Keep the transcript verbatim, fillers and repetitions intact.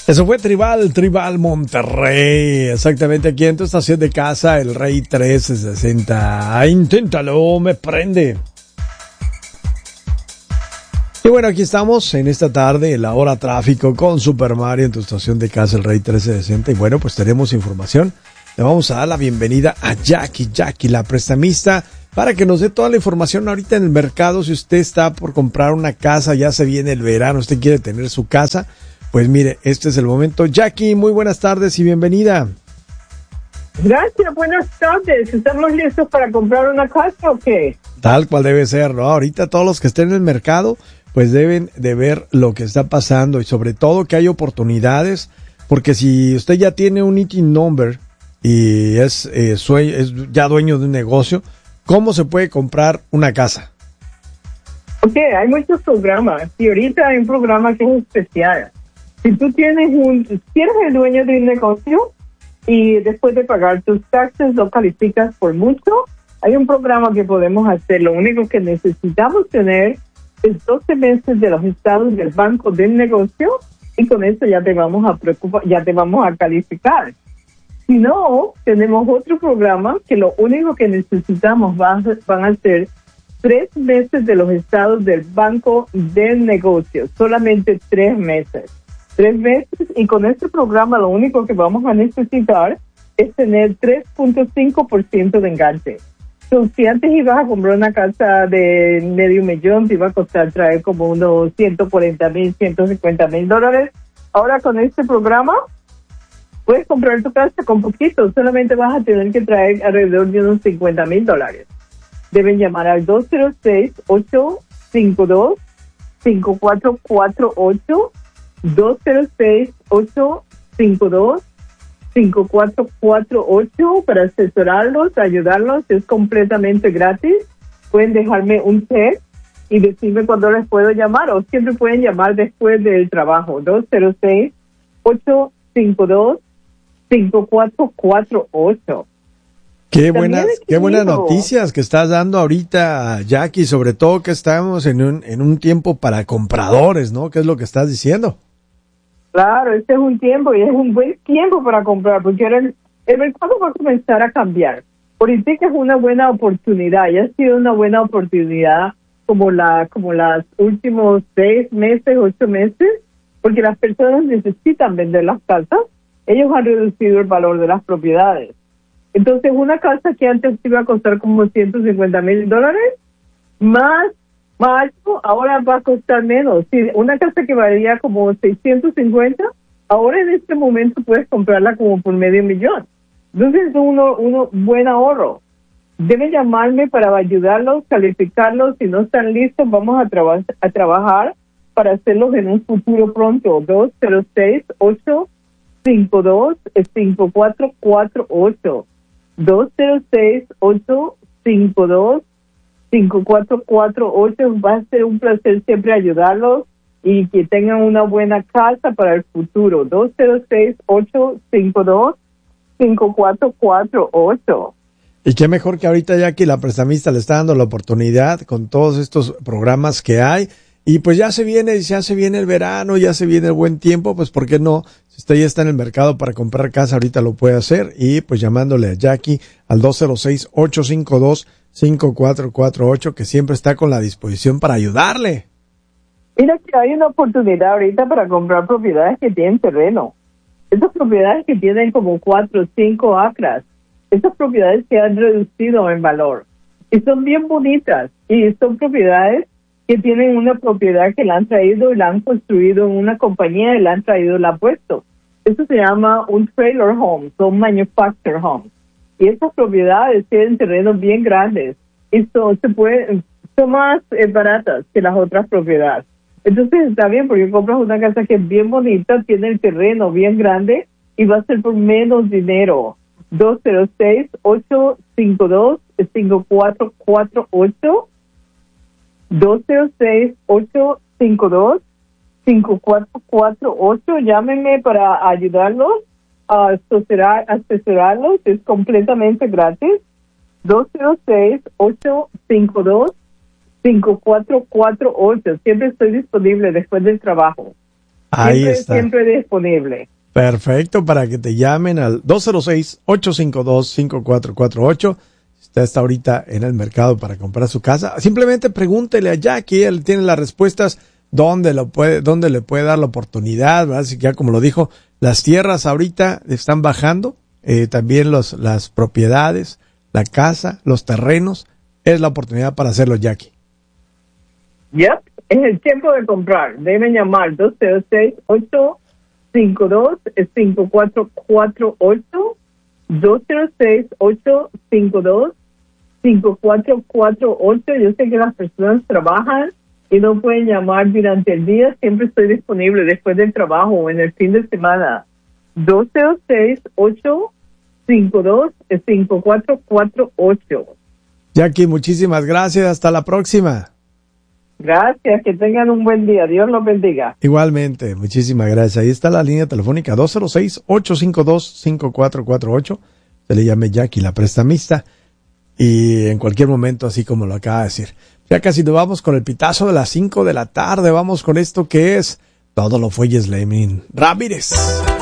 Eso fue Tribal, Tribal Monterrey, exactamente aquí en tu estación de casa, el Rey trece sesenta. Ah, inténtalo, me prende. Y bueno, aquí estamos en esta tarde, en la hora tráfico con Super Mario en tu estación de casa, el Rey trece sesenta. Y bueno, pues tenemos información. Le vamos a dar la bienvenida a Jackie, Jackie, la prestamista, para que nos dé toda la información ahorita en el mercado. Si usted está por comprar una casa, ya se viene el verano, usted quiere tener su casa, pues mire, este es el momento. Jackie, muy buenas tardes y bienvenida. Gracias, buenas tardes. ¿Estamos listos para comprar una casa o qué? Tal cual debe ser, ¿no? Ahorita todos los que estén en el mercado, pues deben de ver lo que está pasando y sobre todo que hay oportunidades, porque si usted ya tiene un I T I N number y es, eh, sue- es ya dueño de un negocio, ¿cómo se puede comprar una casa? Ok, hay muchos programas y ahorita hay un programa que es especial. Si tú tienes un, si eres el dueño de un negocio y después de pagar tus taxes lo calificas por mucho, hay un programa que podemos hacer. Lo único que necesitamos tener es doce meses de los estados del banco del negocio y con eso ya te vamos a preocupar, ya te vamos a calificar. Si no, tenemos otro programa que lo único que necesitamos va a ser- van a ser tres meses de los estados del banco del negocio, solamente tres meses. Tres meses y con este programa lo único que vamos a necesitar es tener tres punto cinco por ciento de enganche. Entonces, si antes ibas a comprar una casa de medio millón, te iba a costar traer como unos ciento cuarenta mil, ciento cincuenta mil dólares. Ahora con este programa puedes comprar tu casa con poquito, solamente vas a tener que traer alrededor de unos cincuenta mil dólares. Deben llamar al dos cero seis, ocho cinco dos, cinco cuatro cuatro ocho, dos cero seis, ocho cinco dos, cinco cuatro cuatro ocho para asesorarlos, ayudarlos, es completamente gratis. Pueden dejarme un text y decirme cuándo les puedo llamar o siempre pueden llamar después del trabajo, dos cero seis, ocho cinco dos, cinco cuatro cuatro ocho. Qué También buenas, aquí qué buenas digo, noticias que estás dando ahorita, Jackie, sobre todo que estamos en un, en un tiempo para compradores, ¿no? ¿Qué es lo que estás diciendo? claro, este es un tiempo y es un buen tiempo para comprar porque ahora el, el mercado va a comenzar a cambiar. Ahorita es una buena oportunidad y ha sido una buena oportunidad como la como los últimos seis meses, ocho meses, porque las personas necesitan vender las casas. Ellos han reducido el valor de las propiedades. Entonces, una casa que antes iba a costar como ciento cincuenta mil dólares, más, más alto, ahora va a costar menos. Si una casa que valía como seiscientos cincuenta, ahora en este momento puedes comprarla como por medio millón. Entonces, es uno, uno buen ahorro. Deben llamarme para ayudarlos, calificarlos. Si no están listos, vamos a, traba- a trabajar para hacerlos en un futuro pronto. dos cero seis, ocho cinco dos, cinco cuatro cuatro ocho. dos cero seis, ocho cinco dos, cinco cuatro cuatro ocho. Va a ser un placer siempre ayudarlos y que tengan una buena casa para el futuro. dos cero seis, ocho cinco dos, cinco cuatro cuatro ocho. Y qué mejor que ahorita, Jackie, la prestamista le está dando la oportunidad con todos estos programas que hay. Y pues ya se viene, ya se viene el verano, ya se viene el buen tiempo, pues ¿por qué no? Si usted ya está en el mercado para comprar casa, ahorita lo puede hacer. Y pues llamándole a Jackie al dos cero seis, ocho cinco dos, cinco cuatro cuatro ocho, que siempre está con la disposición para ayudarle. Mira que hay una oportunidad ahorita para comprar propiedades que tienen terreno. Esas propiedades que tienen como cuatro o cinco acres, esas propiedades que han reducido en valor. Y son bien bonitas. Y son propiedades que tienen una propiedad que la han traído y la han construido en una compañía y la han traído y la han puesto. Eso se llama un trailer home, son manufactured homes. Y estas propiedades tienen terrenos bien grandes y son, se puede, son más eh, baratas que las otras propiedades. Entonces está bien porque compras una casa que es bien bonita, tiene el terreno bien grande y va a ser por menos dinero. dos cero seis, ocho cinco dos, cinco cuatro cuatro ocho. dos cero seis, ocho cinco dos, cinco cuatro cuatro ocho. Llámenme para ayudarlos a asesorar, asesorarlos. Es completamente gratis. dos cero seis, ocho cinco dos, cinco cuatro cuatro ocho. Siempre estoy disponible después del trabajo. Ahí siempre, está. Siempre disponible. Perfecto, para que te llamen al dos cero seis, ocho cinco dos, cinco cuatro cuatro ocho. Usted está ahorita en el mercado para comprar su casa. Simplemente pregúntele a Jackie, él tiene las respuestas dónde lo puede, dónde le puede dar la oportunidad, ¿verdad? Así que ya como lo dijo, las tierras ahorita están bajando, eh, también los, las propiedades, la casa, los terrenos, es la oportunidad para hacerlo, Jackie. Yep, es el tiempo de comprar. Deben llamar dos cero seis, ocho cinco dos, cinco cuatro cuatro ocho, dos cero seis, ocho cinco dos, cinco cuatro cuatro ocho. Yo sé que las personas trabajan y no pueden llamar durante el día. Siempre estoy disponible después del trabajo o en el fin de semana. dos cero seis, ocho cinco dos, cinco cuatro cuatro ocho. Jackie, muchísimas gracias. Hasta la próxima. Gracias, que tengan un buen día. Dios los bendiga. Igualmente, muchísimas gracias. Ahí está la línea telefónica dos cero seis, ocho cinco dos, cinco cuatro cuatro ocho. Se le llame Jackie, la prestamista. Y en cualquier momento, así como lo acaba de decir. Ya casi nos vamos con el pitazo de las cinco de la tarde. Vamos con esto que es Todo lo fue Yeslemin Ramírez.